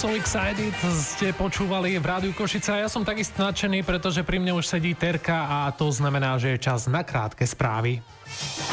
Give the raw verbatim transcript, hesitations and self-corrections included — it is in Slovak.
So Excited ste počúvali v Rádiu Košice a ja som takisto nadšený, pretože pri mne už sedí Terka a to znamená, že je čas na krátke správy.